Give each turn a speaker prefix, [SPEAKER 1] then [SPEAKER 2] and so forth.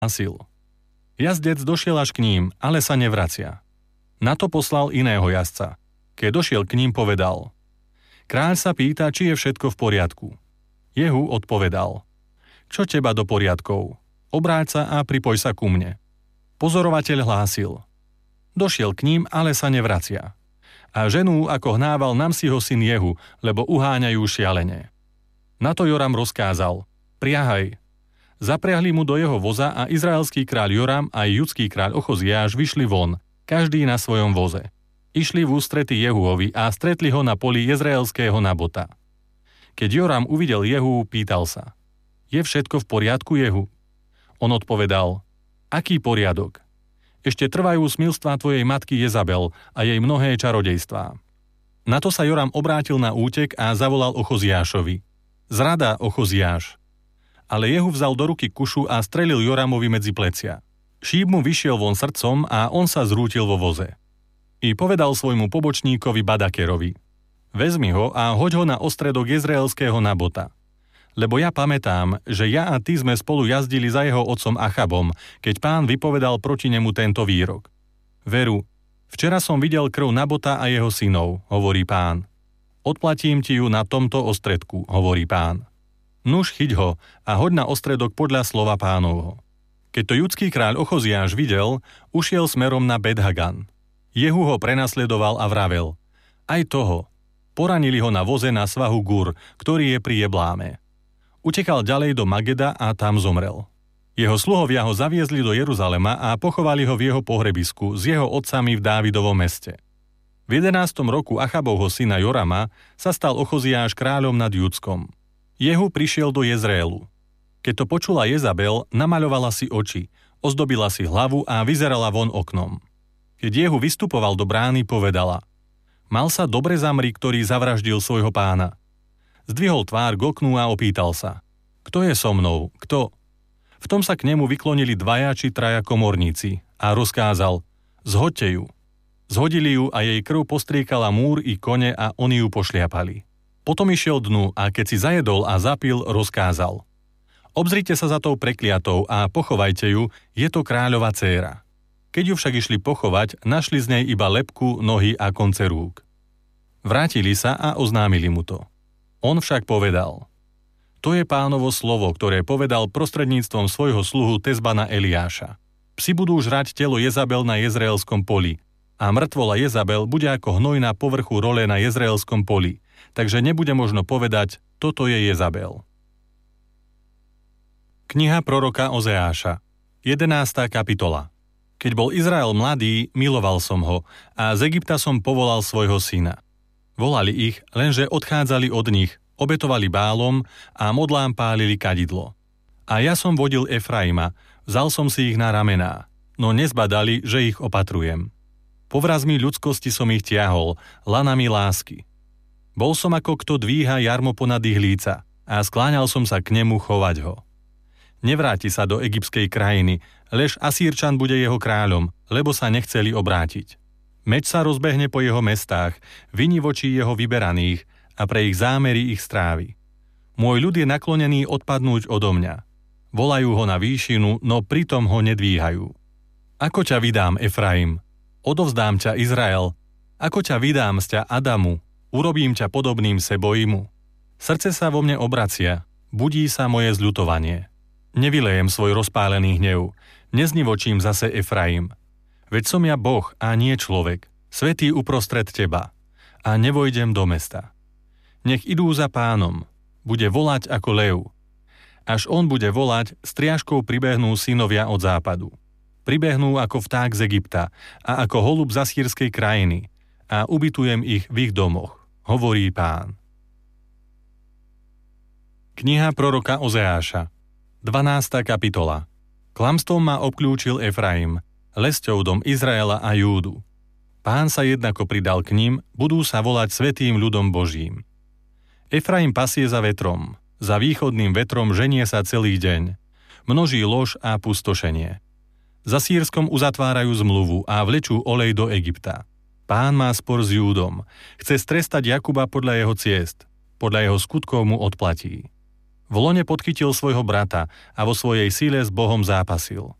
[SPEAKER 1] hlásil. Jazdec došiel až k ním, ale sa nevracia. Na to poslal iného jazdca. Keď došiel k ním, povedal: Kráľ sa pýta, či je všetko v poriadku. Jehu odpovedal: Čo teba do poriadkov? Obráť sa a pripoj sa ku mne. Pozorovateľ hlásil: Došiel k ním, ale sa nevracia. A ženu, ako hnával Namsiho syn Jehu, lebo uháňajú šialene. Na to Joram rozkázal: Priahaj. Zapriahli mu do jeho voza a izraelský kráľ Joram a judský kráľ Ochoziáš vyšli von, každý na svojom voze. Išli v ústrety Jehuovi a stretli ho na poli jezreelského Nabota. Keď Joram uvidel Jehu, pýtal sa: Je všetko v poriadku, Jehu? On odpovedal: Aký poriadok? Ešte trvajú smilstvá tvojej matky Jezabel a jej mnohé čarodejstvá. Na to sa Joram obrátil na útek a zavolal Ochoziášovi: Zrada, Ochoziáš. Ale Jehu vzal do ruky kušu a strelil Joramovi medzi plecia. Šíp mu vyšiel von srdcom a on sa zrútil vo voze. I povedal svojmu pobočníkovi Badakerovi: Vezmi ho a hoď ho na ostredok jezreelského Nabota. Lebo ja pamätám, že ja a ty sme spolu jazdili za jeho otcom Achabom, keď Pán vypovedal proti nemu tento výrok. Veru, včera som videl krv Nabota a jeho synov, hovorí Pán. Odplatím ti ju na tomto ostredku, hovorí Pán. Nuž, chyť ho a hoď na ostredok podľa slova Pánovho. Keď to judský kráľ Ochoziáš videl, ušiel smerom na Bet-Hagan. Jehu ho prenasledoval a vravel: Aj toho. Poranili ho na voze na svahu Gur, ktorý je pri Jebláme. Utekal ďalej do Mageda a tam zomrel. Jeho sluhovia ho zaviezli do Jeruzalema a pochovali ho v jeho pohrebisku s jeho otcami v Dávidovom meste. V 11. roku Achabovho syna Jorama sa stal Ochoziáš kráľom nad Judskom. Jehu prišiel do Jezreelu. Keď to počula Jezabel, namaľovala si oči, ozdobila si hlavu a vyzerala von oknom. Keď Jehu vystupoval do brány, povedala: Mal sa dobre zamri, ktorý zavraždil svojho pána. Zdvihol tvár k oknu a opýtal sa: Kto je so mnou? Kto? V tom sa k nemu vyklonili 2 či 3 komorníci a rozkázal: Zhoďte ju. Zhodili ju a jej krv postriekala múr i kone a oni ju pošliapali. Potom išiel dnu a keď si zajedol a zapil, rozkázal: Obzrite sa za tou prekliatou a pochovajte ju, je to kráľova dcéra. Keď ju však išli pochovať, našli z nej iba lebku, nohy a konce rúk. Vrátili sa a oznámili mu to. On však povedal: To je Pánovo slovo, ktoré povedal prostredníctvom svojho sluhu Tezbana Eliáša. Psi budú žrať telo Jezabel na jezreelskom poli a mŕtvola Jezabel bude ako hnoj na povrchu role na jezreelskom poli, takže nebude možno povedať: Toto je Jezabel. Kniha proroka Ozeáša, 11. kapitola. Keď bol Izrael mladý, miloval som ho a z Egypta som povolal svojho syna. Volali ich, lenže odchádzali od nich, obetovali Bálom a modlám pálili kadidlo. A ja som vodil Efraima, vzal som si ich na ramená, no nezbadali, že ich opatrujem. Povrazmi ľudskosti som ich tiahol, lanami lásky. Bol som ako kto dvíha jarmo ponad ich líca a skláňal som sa k nemu chovať ho. Nevráti sa do egyptskej krajiny, lež Asírčan bude jeho kráľom, lebo sa nechceli obrátiť. Meč sa rozbehne po jeho mestách, vini voči jeho vyberaných a pre ich zámery ich strávi. Môj ľud je naklonený odpadnúť odo mňa. Volajú ho na výšinu, no pritom ho nedvíhajú. Ako ťa vydám, Efraim? Odovzdám ťa, Izrael. Ako ťa vydám z ťa, Adamu? Urobím ťa podobným Seboimu. Srdce sa vo mne obracia, budí sa moje zľutovanie. Nevylejem svoj rozpálený hnev, neznivočím zase Efraim. Veď som ja Boh a nie človek, svätý uprostred teba, a nevojdem do mesta. Nech idú za Pánom, bude volať ako lev. Až on bude volať, striažkou pribehnú synovia od západu. Pribehnú ako vták z Egypta a ako holub z asýrskej krajiny a ubytujem ich v ich domoch, hovorí Pán. Kniha proroka Ozeáša, 12. kapitola. Klamstvom ma obklúčil Efraim, lesťou dom Izraela a Júdu. Pán sa jednako pridal k ním, budú sa volať svätým ľudom Božím. Efraim pasie za vetrom, za východným vetrom ženie sa celý deň, množí lož a pustošenie. Za Sýrskom uzatvárajú zmluvu a vlečú olej do Egypta. Pán má spor s Júdom, chce strestať Jakuba podľa jeho ciest, podľa jeho skutkov mu odplatí. V lone podchytil svojho brata a vo svojej síle s Bohom zápasil.